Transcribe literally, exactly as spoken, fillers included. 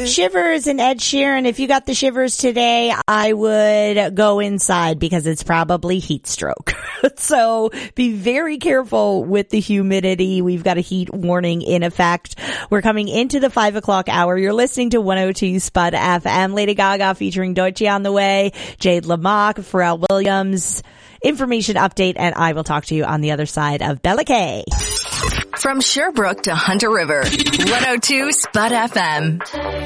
shivers and Ed Sheeran. If you got the shivers today, I would go inside because it's probably heat stroke. So be very careful with the humidity. We've got a heat warning in effect. We're coming into the five o'clock hour. You're listening to one oh two Spud F M. Lady Gaga featuring Doechii on the way. Jade Lamock, Pharrell Williams. Information update, and I will talk to you on the other side of Bella K. From Sherbrooke to Hunter River, one oh two Spud F M.